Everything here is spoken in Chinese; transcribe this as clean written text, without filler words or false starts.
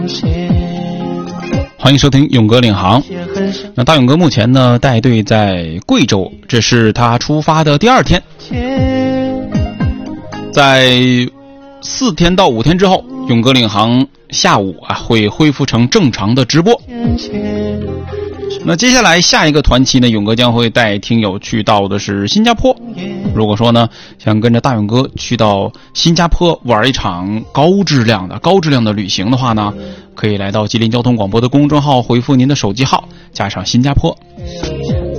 欢迎收听勇哥领航。那大勇哥目前呢带队在贵州，这是他出发的第2天。在4天到5天之后，勇哥领航下午会恢复成正常的直播。那接下来下一个团期呢，勇哥将会带听友去到的是新加坡。如果说呢想跟着大勇哥去到新加坡玩一场高质量的旅行的话呢，可以来到吉林交通广播的公众号，回复您的手机号加上新加坡。